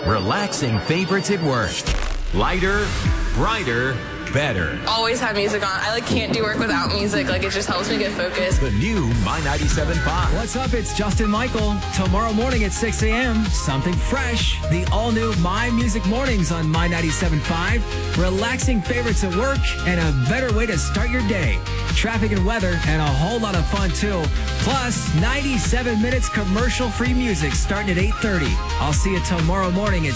Relaxing favorites at work. Lighter, brighter, better. Always have music on. I can't do work without music. It just helps me get focused. The new My 97.5. What's up? It's Justin Michael. Tomorrow morning at 6 a.m., something fresh. The all-new My Music Mornings on My 97.5. Relaxing favorites at work and a better way to start your day. Traffic and weather and a whole lot of fun, too. Plus, 97 minutes commercial-free music starting at 8:30. I'll see you tomorrow morning at